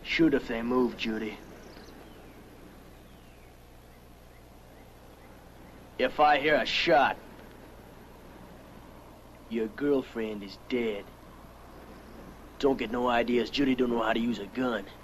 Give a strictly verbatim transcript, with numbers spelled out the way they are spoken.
Shoot if they move, Judy. If I hear a shot, your girlfriend is dead. Don't get no ideas. Judy don't know how to use a gun.